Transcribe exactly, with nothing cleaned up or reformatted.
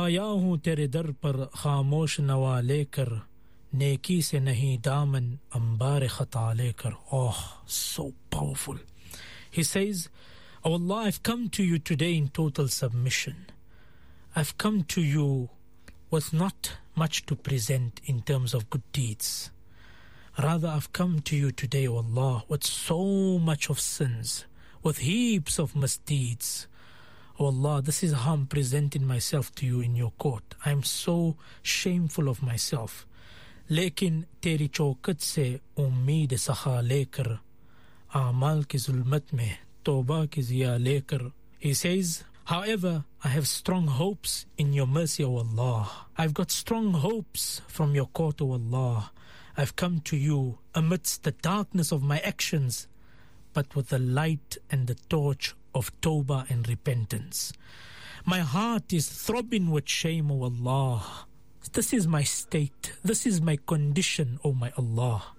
आया हूँ तेरे दर पर खामोश नवा लेकर नेकी से नहीं दामन अंबार खता लेकर. Oh, so powerful. He says, Oh Allah, I've come to you today in total submission. I've come to you with not much to present in terms of good deeds. Rather, I've come to you today, O Allah, with so much of sins, with heaps of misdeeds. O Allah, this is how I'm presenting myself to you in your court. I'm so shameful of myself. लेकिन तेरी चौकट से उम्मीद सखा लेकर आमाल की जुल्मत में तौबा की ज़िया लेकर. He says, however, I have strong hopes in your mercy, O Allah. I've got strong hopes from your court, O Allah. I've come to you amidst the darkness of my actions, but with the light and the torch of tawbah and repentance. My heart is throbbing with shame, O Allah. This is my state. This is my condition, O my Allah.